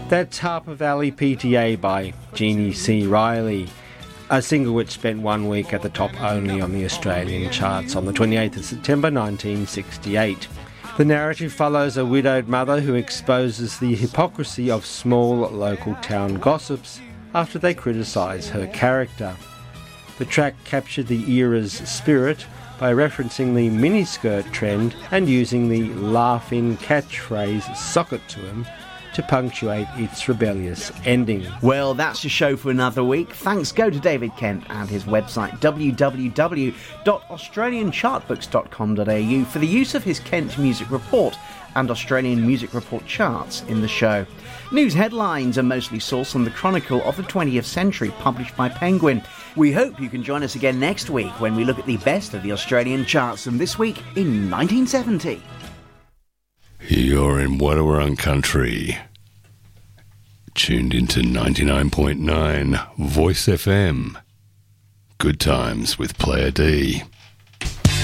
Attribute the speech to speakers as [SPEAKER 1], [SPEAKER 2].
[SPEAKER 1] That's Harper Valley PTA by Jeannie C. Riley, a single which spent 1 week at the top only on the Australian charts on the 28th of September 1968. The narrative follows a widowed mother who exposes the hypocrisy of small local town gossips after they criticise her character. The track captured the era's spirit by referencing the miniskirt trend and using the laugh-in catchphrase "sock it to 'em" to punctuate its rebellious ending.
[SPEAKER 2] Well, that's your show for another week. Thanks go to David Kent and his website www.australianchartbooks.com.au for the use of his Kent Music Report and Australian Music Report charts in the show. News headlines are mostly sourced on the Chronicle of the 20th Century, published by Penguin. We hope you can join us again next week when we look at the best of the Australian charts from this week in 1970.
[SPEAKER 3] You're in Wadawurrung country, tuned into 99.9 Voice FM. Good times with Player D.